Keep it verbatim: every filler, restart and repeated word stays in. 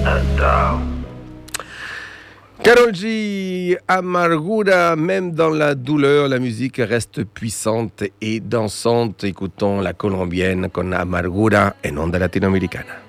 Karol G, Amargura, même dans la douleur, la musique reste puissante et dansante. Écoutons la colombienne con Amargura et non de latino-americana.